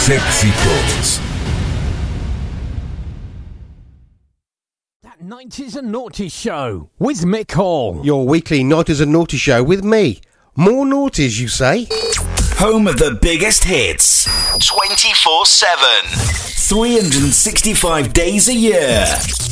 tus éxitos. 90s and Naughty Show with Mick Hall. Your weekly 90s and Naughty Show with me. More noughties, you say? Home of the biggest hits. 24/7. 365 days a year.